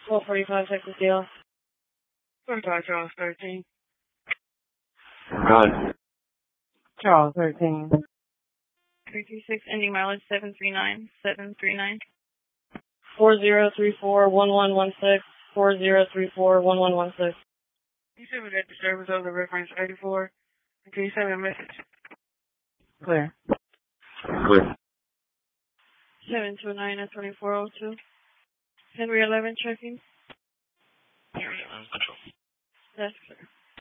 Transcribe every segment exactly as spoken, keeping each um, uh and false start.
twelve forty-five, Texas Deal. forty-five, Charles thirteen. Go ahead. Charles thirteen. three three six, ending mileage seven three nine, seven three nine. four zero three four, one one one six, four zero three four, one one one six. You said we got the service over reference eighty-four. Can you send me a message? Clear. Clear. seven two nine at twenty-four oh two. Henry eleven checking. Henry eleven control. That's clear.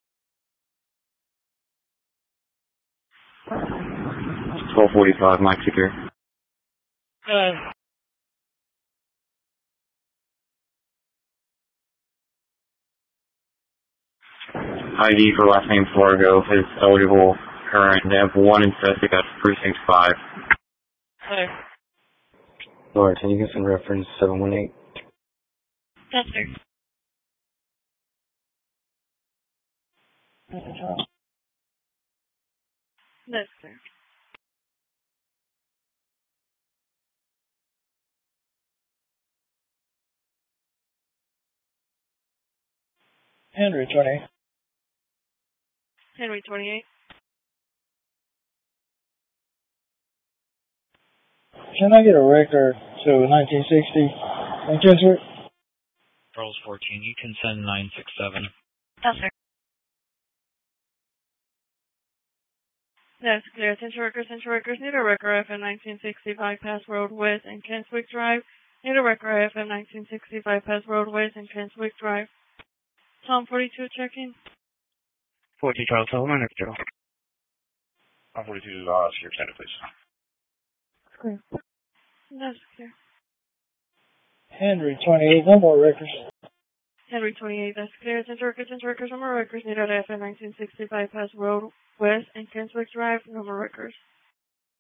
twelve forty-five, Mike secure. Good. I D for last name Fargo is eligible. Current. They have one in Sestic at precinct five. Clear. Lord, can you give some reference seven one eight? That's clear. That's clear. Henry twenty. Henry twenty-eight. Can I get a record to nineteen sixty in Keswick? Charles fourteen, you can send nine six seven. That's clear. That's clear. Attention workers, attention workers, need a record F M nineteen sixty bypass road west and Keswick Drive. Need a record F M nineteen sixty bypass road west and Keswick Drive. Tom forty-two checking. forty-two, Charles, hold on, Joe. Tom forty-two, uh, secure center, please. Clear. That's clear. Henry twenty-eight, no more records. Henry twenty-eight, that's clear. Attention workers, attention workers, no more records. Need at F M nineteen sixty bypass road west and Keswick Drive. No more records.